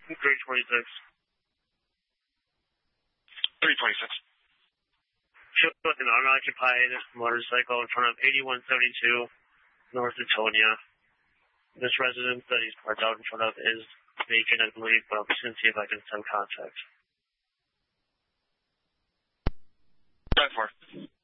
326. 326. Show an unoccupied motorcycle in front of 8172 North Etonia. This residence that he's parked out in front of is vacant, I believe, but I'm just going to see if I can send contact. 10-4.